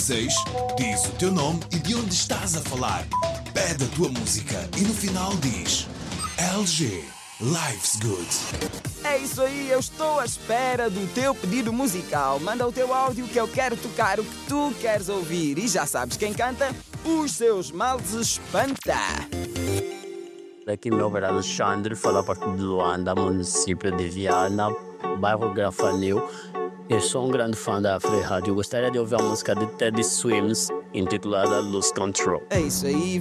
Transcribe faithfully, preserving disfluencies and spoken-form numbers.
seis, diz o teu nome e de onde estás a falar. Pede a tua música e no final diz L G, Life's Good. É isso aí, eu estou à espera do teu pedido musical. Manda o teu áudio que eu quero tocar o que tu queres ouvir. E já sabes quem canta? Os seus males espanta. Daqui meu nome é Alexandre, falo a partir de Luanda, município de Viana, bairro Grafanil. Eu sou um grande fã da Free Rádio. Gostaria de ouvir a música de Teddy Swims, intitulada Lose Control. É isso aí.